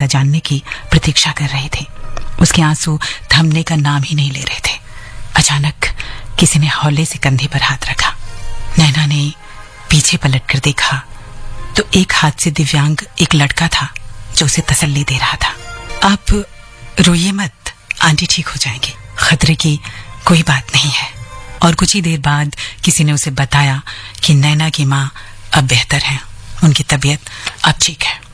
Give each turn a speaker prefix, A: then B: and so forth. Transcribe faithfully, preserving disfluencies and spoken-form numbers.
A: जानने की प्रतीक्षा कर रही थी। उसके आंसू थमने का नाम ही नहीं ले रहे थे। अचानक किसी ने हौले से कंधे पर हाथ रखा। नैना ने पीछे पलटकर देखा तो एक हाथ से दिव्यांग एक लड़का था जो उसे तसल्ली दे रहा था। आप रोइए मत, आंटी ठीक हो जाएंगी, खतरे की कोई बात नहीं है। और कुछ ही देर बाद किसी ने उसे बताया कि नैना की माँ अब बेहतर है, उनकी तबीयत अब ठीक है।